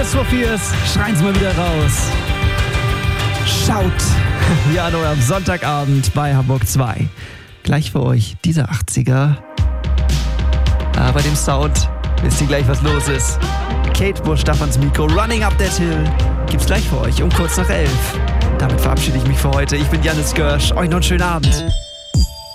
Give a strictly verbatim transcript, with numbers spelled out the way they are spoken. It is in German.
Tears for Fears, schreien's mal wieder raus. Schaut! Ja, an eurem Sonntagabend bei Hamburg zwei. Gleich für euch diese achtziger. Ah, bei dem Sound wisst ihr gleich, was los ist. Kate Bush darf ans Mikro. Running Up That Hill gibt's gleich für euch um kurz nach elf. Damit verabschiede ich mich für heute. Ich bin Jannis Görsch. Euch noch einen schönen Abend.